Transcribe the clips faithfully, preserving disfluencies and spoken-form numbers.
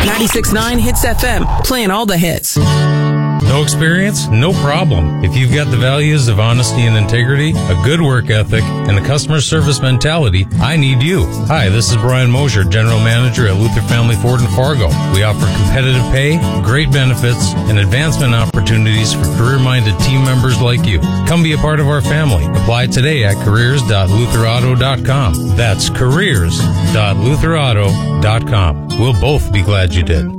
ninety-six point nine Hits F M, playing all the hits. No experience? No problem. If you've got the values of honesty and integrity, a good work ethic, and a customer service mentality, I need you. Hi, this is Brian Mosier, General Manager at Luther Family Ford in Fargo. We offer competitive pay, great benefits, and advancement opportunities for career-minded team members like you. Come be a part of our family. Apply today at careers dot luther auto dot com. That's careers dot luther auto dot com. We'll both be glad you did.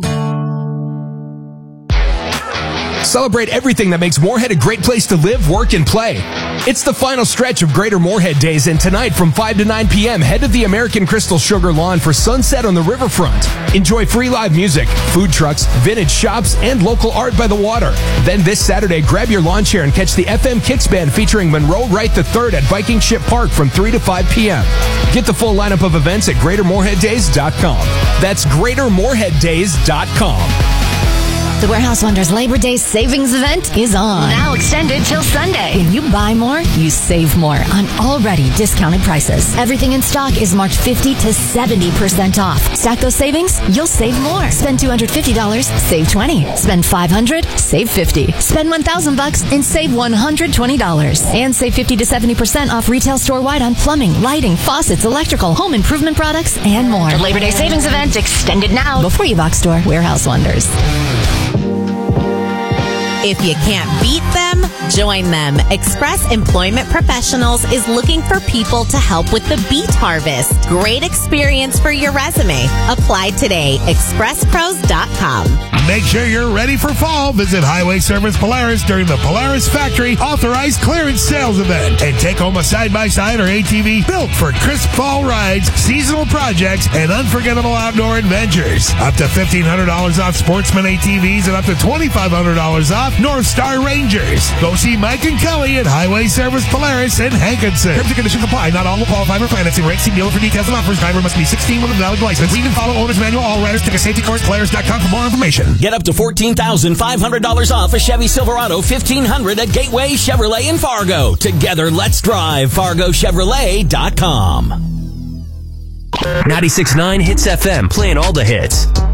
Celebrate everything that makes Moorhead a great place to live, work, and play. It's the final stretch of Greater Moorhead Days, and tonight from five to nine p.m., head to the American Crystal Sugar Lawn for Sunset on the Riverfront. Enjoy free live music, food trucks, vintage shops, and local art by the water. Then this Saturday, grab your lawn chair and catch the F M Kicks Band featuring Monroe Wright the third at Viking Ship Park from three to five p.m. Get the full lineup of events at greater moorhead days dot com. That's greater moorhead days dot com. The Warehouse Wonders Labor Day Savings Event is on. Now extended till Sunday. When you buy more, you save more on already discounted prices. Everything in stock is marked fifty to seventy percent off. Stack those savings, you'll save more. Spend two hundred fifty dollars, save twenty dollars. Spend five hundred dollars, save fifty dollars. Spend one thousand bucks and save one hundred twenty dollars. And save fifty to seventy percent off retail store-wide on plumbing, lighting, faucets, electrical, home improvement products, and more. The Labor Day Savings Event extended now before you box store Warehouse Wonders. If you can't beat them, join them. Express Employment Professionals is looking for people to help with the beet harvest. Great experience for your resume. Apply today. express pros dot com. Make sure you're ready for fall. Visit Highway Service Polaris during the Polaris Factory Authorized Clearance Sales Event and take home a side-by-side or A T V built for crisp fall rides, seasonal projects, and unforgettable outdoor adventures. Up to fifteen hundred dollars off Sportsman A T Vs and up to twenty-five hundred dollars off North Star Rangers. Go see Mike and Kelly at Highway Service Polaris in Hankinson. Terms and conditions apply. Not all will qualify for financing rates. See dealer for details and offers. Driver must be sixteen with a valid license. Read and follow owner's manual. All riders take a safety course. Polaris dot com for more information. Get up to fourteen thousand five hundred dollars off a Chevy Silverado fifteen hundred at Gateway Chevrolet in Fargo. Together, let's drive. Fargo Chevrolet dot com. ninety-six point nine Hits F M, playing all the hits.